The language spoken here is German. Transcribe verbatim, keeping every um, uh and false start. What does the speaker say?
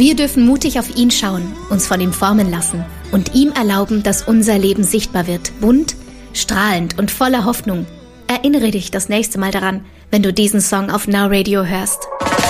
Wir dürfen mutig auf ihn schauen, uns von ihm formen lassen und ihm erlauben, dass unser Leben sichtbar wird, bunt, strahlend und voller Hoffnung. Erinnere dich das nächste Mal daran, wenn du diesen Song auf Now Radio hörst.